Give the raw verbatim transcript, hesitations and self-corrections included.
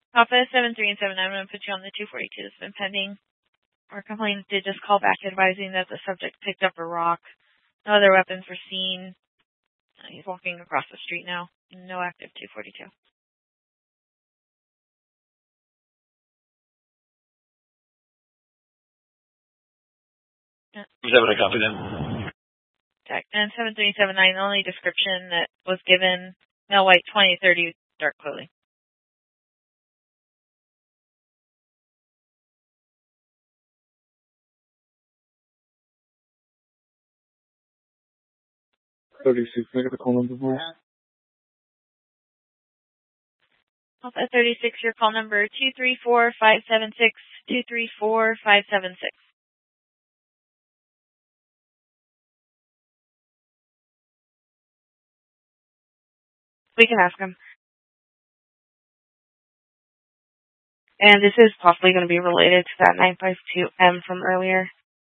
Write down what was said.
Alpha seven three and seven nine, I'm going to put you on the two forty-two that's been pending. Our complainant did just call back advising that the subject picked up a rock. No other weapons were seen. He's walking across the street now. No active two forty-two. Is that what I copy then? And seven three seven nine, the only description that was given, male white, twenty thirty, dark clothing. thirty-six, make it the call number, please. Alpha thirty-six, your call number two three four five seven six, two three four five seven six. We can ask him. And this is possibly going to be related to that nine five two M from earlier.